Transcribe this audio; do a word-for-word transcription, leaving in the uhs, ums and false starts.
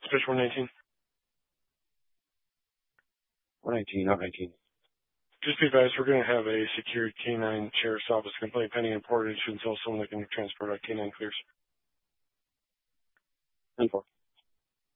Fish one nineteen. one nineteen, out nineteen. Just be advised, we're going to have a secured canine sheriff's office complaint pending in portage until someone that can transport our canine clears. ten four.